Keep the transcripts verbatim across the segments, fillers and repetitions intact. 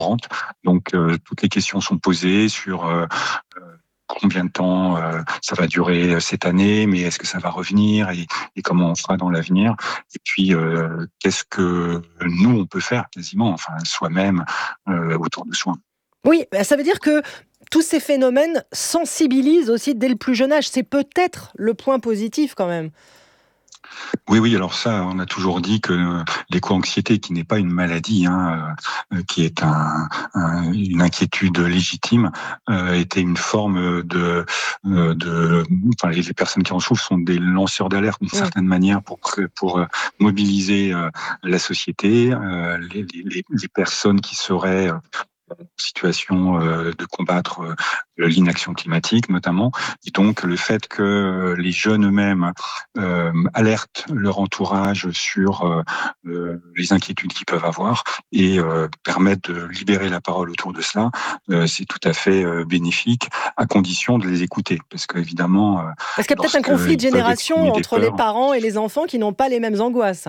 courante. Donc, euh, toutes les questions sont posées sur euh, combien de temps euh, ça va durer cette année, mais est-ce que ça va revenir et, et comment on fera dans l'avenir. Et puis, euh, qu'est-ce que nous, on peut faire quasiment, enfin soi-même, euh, autour de soi. Oui, ça veut dire que tous ces phénomènes sensibilisent aussi dès le plus jeune âge. C'est peut-être le point positif quand même. Oui, oui, alors ça, on a toujours dit que l'éco-anxiété, qui n'est pas une maladie, hein, euh, qui est un, un, une inquiétude légitime, euh, était une forme de... euh, de enfin, les personnes qui en souffrent sont des lanceurs d'alerte d'une Mmh. certaine manière pour, pour mobiliser euh, la société, euh, les, les, les personnes qui seraient en situation euh, de combattre euh, l'inaction climatique notamment. Et donc le fait que les jeunes eux-mêmes euh, alertent leur entourage sur euh, euh, les inquiétudes qu'ils peuvent avoir et euh, permettent de libérer la parole autour de cela, euh, c'est tout à fait euh, bénéfique, à condition de les écouter. Parce qu'évidemment... Euh, Parce qu'il y a peut-être un conflit de génération entre les peurs, parents et les enfants qui n'ont pas les mêmes angoisses.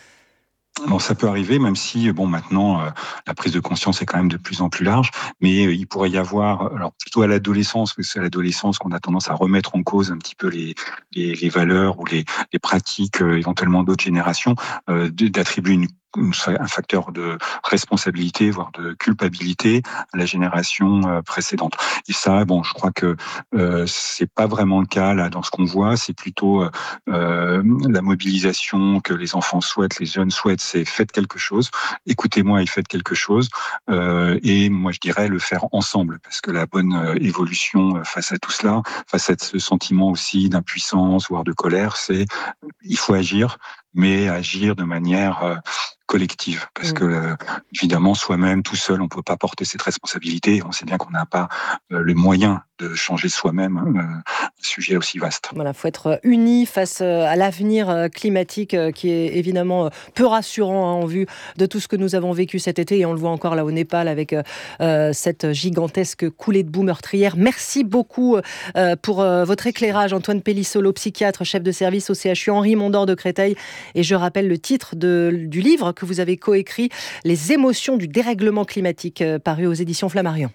Bon, ça peut arriver, même si, bon, maintenant, euh, la prise de conscience est quand même de plus en plus large, mais euh, il pourrait y avoir, alors plutôt à l'adolescence, parce que c'est à l'adolescence qu'on a tendance à remettre en cause un petit peu les, les, les valeurs ou les, les pratiques euh, éventuellement d'autres générations, euh, d'attribuer une un facteur de responsabilité, voire de culpabilité à la génération précédente. Et ça, bon, je crois que euh, c'est pas vraiment le cas là dans ce qu'on voit. C'est plutôt euh, la mobilisation que les enfants souhaitent, les jeunes souhaitent, c'est faites quelque chose, écoutez-moi et faites quelque chose. Euh, et moi, je dirais le faire ensemble, parce que la bonne euh, évolution face à tout cela, face à ce sentiment aussi d'impuissance, voire de colère, c'est il faut agir, mais agir de manière euh, collective, parce mmh. que euh, évidemment soi-même tout seul on peut pas porter cette responsabilité. On sait bien qu'on n'a pas euh, le moyen de changer soi-même euh, un sujet aussi vaste. Voilà, faut être unis face à l'avenir climatique qui est évidemment peu rassurant hein, en vue de tout ce que nous avons vécu cet été et on le voit encore là au Népal avec euh, cette gigantesque coulée de boue meurtrière. Merci beaucoup euh, pour euh, votre éclairage, Antoine Pellissolo, psychiatre, chef de service au C H U Henri Mondor de Créteil. Et je rappelle le titre de, du livre que vous avez coécrit, Les émotions du dérèglement climatique, euh, paru aux éditions Flammarion.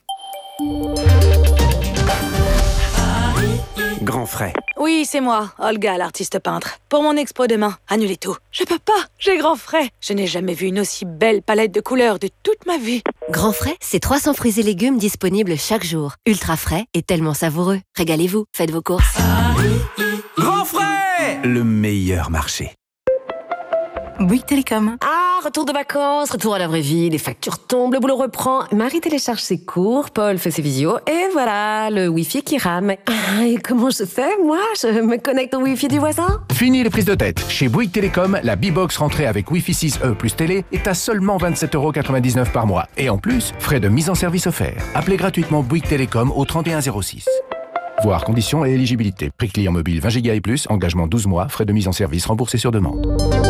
Grand frais. Oui, c'est moi, Olga, l'artiste peintre. Pour mon expo demain, annulez tout. Je peux pas, j'ai grand frais. Je n'ai jamais vu une aussi belle palette de couleurs de toute ma vie. Grand frais, c'est trois cents fruits et légumes disponibles chaque jour. Ultra frais et tellement savoureux. Régalez-vous, faites vos courses. Grand frais, le meilleur marché. Bouygues Télécom. Ah, retour de vacances, retour à la vraie vie, les factures tombent, le boulot reprend. Marie télécharge ses cours, Paul fait ses visios, et voilà, le Wi-Fi qui rame. Ah, et comment je fais, moi? Je me connecte au Wi-Fi du voisin? Fini les prises de tête. Chez Bouygues Télécom, la B-Box rentrée avec Wi-Fi six E plus télé est à seulement vingt-sept euros quatre-vingt-dix-neuf par mois. Et en plus, frais de mise en service offerts. Appelez gratuitement Bouygues Télécom au trente et un zéro six. Voir conditions et éligibilité. Prix client mobile vingt gigas et plus, engagement douze mois, frais de mise en service remboursés sur demande.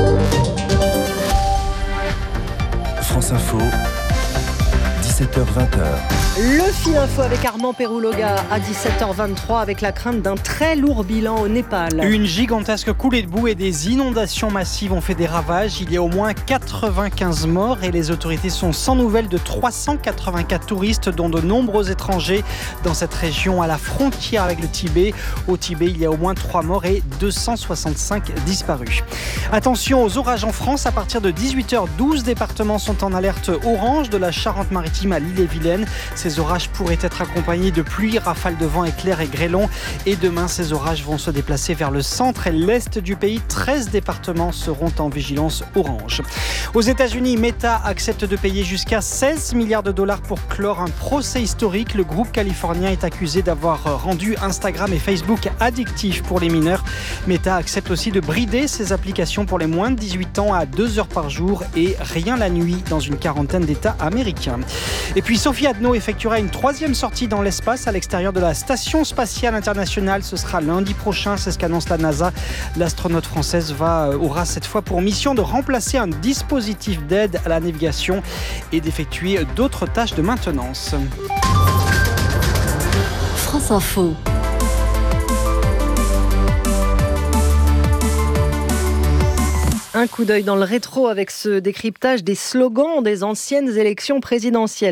France Info, dix-sept heures vingt. Le fil info avec Armand Perouloga à dix-sept heures vingt-trois avec la crainte d'un très lourd bilan au Népal. Une gigantesque coulée de boue et des inondations massives ont fait des ravages. Il y a au moins quatre-vingt-quinze morts et les autorités sont sans nouvelles de trois cent quatre-vingt-quatre touristes, dont de nombreux étrangers dans cette région à la frontière avec le Tibet. Au Tibet, il y a au moins trois morts et deux cent soixante-cinq disparus. Attention aux orages en France. À partir de dix-huit heures, douze départements sont en alerte orange, de la Charente-Maritime à l'Ille-et-Vilaine. Ces orages pourraient être accompagnés de pluie, rafales de vent, éclairs et grêlons. Et demain, ces orages vont se déplacer vers le centre et l'est du pays. treize départements seront en vigilance orange. Aux États-Unis, Meta accepte de payer jusqu'à seize milliards de dollars pour clore un procès historique. Le groupe californien est accusé d'avoir rendu Instagram et Facebook addictifs pour les mineurs. Meta accepte aussi de brider ses applications pour les moins de dix-huit ans à deux heures par jour et rien la nuit dans une quarantaine d'États américains. Et puis Sophie Adno effectuera une troisième sortie dans l'espace à l'extérieur de la Station spatiale internationale. Ce sera lundi prochain, c'est ce qu'annonce la NASA. L'astronaute française va, aura cette fois pour mission de remplacer un dispositif d'aide à la navigation et d'effectuer d'autres tâches de maintenance. France Info. Un coup d'œil dans le rétro avec ce décryptage des slogans des anciennes élections présidentielles.